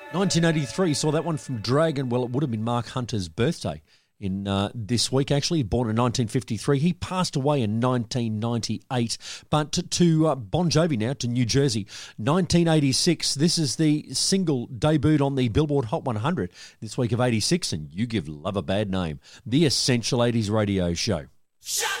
1983, saw that one from Dragon. Well, it would have been Mark Hunter's birthday in this week, actually. Born in 1953. He passed away in 1998. But to Bon Jovi now, to New Jersey. 1986, this is the single debuted on the Billboard Hot 100 this week of 86, and You Give Love a Bad Name. The Essential 80s Radio Show. Shut